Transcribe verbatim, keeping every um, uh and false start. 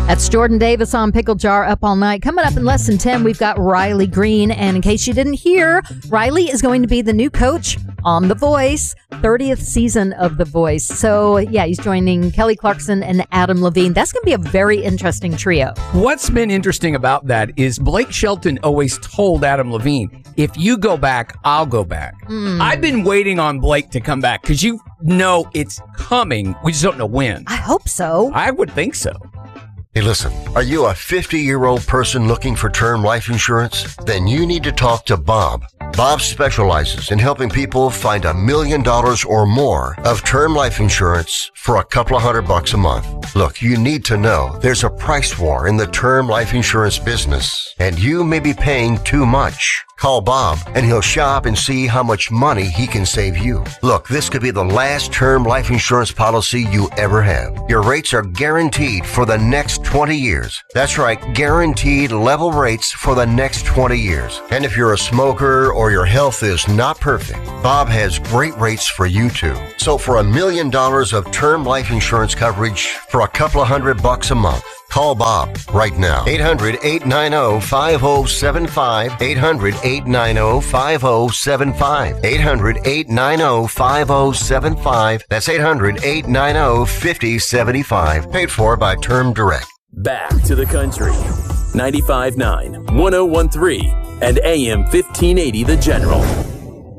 That's Jordan Davis on Pickle Jar Up All Night. Coming up in less than ten, we've got Riley Green. And in case you didn't hear, Riley is going to be the new coach on The Voice, thirtieth season of The Voice. So, yeah, he's joining Kelly Clarkson and Adam Levine. That's going to be a very interesting trio. What's been interesting about that is Blake Shelton always told Adam Levine, if you go back, I'll go back. Mm. I've been waiting on Blake to come back because you know it's coming. We just don't know when. I hope so. I would think so. Hey, listen, are you a fifty-year-old person looking for term life insurance? Then you need to talk to Bob. Bob specializes in helping people find a million dollars or more of term life insurance for a couple of hundred bucks a month. Look, you need to know there's a price war in the term life insurance business, and you may be paying too much. Call Bob, and he'll shop and see how much money he can save you. Look, this could be the last term life insurance policy you ever have. Your rates are guaranteed for the next twenty years. That's right, guaranteed level rates for the next twenty years. And if you're a smoker or your health is not perfect, Bob has great rates for you too. So for a million dollars of term life insurance coverage for a couple of hundred bucks a month, call Bob right now. eight hundred, eight nine zero, five zero seven five. eight hundred, eight nine zero, five zero seven five. eight hundred, eight nine zero, five zero seven five. That's eight hundred, eight nine zero, five zero seven five. Paid for by Term Direct. Back to the country. ninety-five point nine, one oh one point three, and A M fifteen eighty The General.